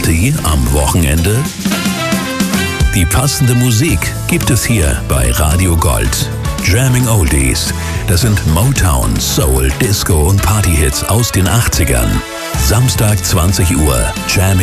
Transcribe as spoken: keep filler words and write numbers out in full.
Party am Wochenende? Die passende Musik gibt es hier bei Radio Gold. Jamming Oldies, das sind Motown, Soul, Disco und Partyhits aus den achtzigern. Samstag zwanzig Uhr, Jamming